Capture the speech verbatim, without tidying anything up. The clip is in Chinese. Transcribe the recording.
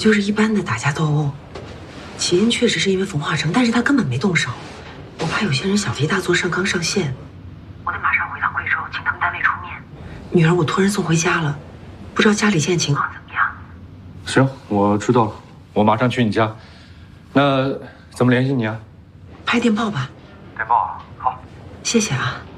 就是一般的打架斗殴，起因确实是因为冯化成，但是他根本没动手。我怕有些人小题大做，上纲上线。我得马上回趟贵州，请他们单位出面。女儿，我托人送回家了，不知道家里现在情况怎么样。 行，我知道了，我马上去你家。那怎么联系你啊？ 拍电报吧。 电报啊，好， 谢谢啊。